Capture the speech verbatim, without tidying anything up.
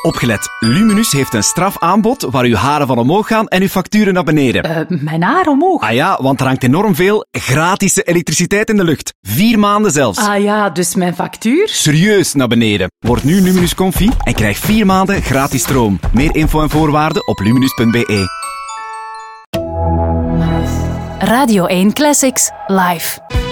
Opgelet, Luminus heeft een strafaanbod waar uw haren van omhoog gaan en uw facturen naar beneden. Uh, mijn haar omhoog? Ah ja, want er hangt enorm veel gratis elektriciteit in de lucht. Vier maanden zelfs. Ah ja, dus mijn factuur? Serieus naar beneden. Word nu Luminus Comfy en krijg vier maanden gratis stroom. Meer info en voorwaarden op luminus punt b e. Radio één Classics live.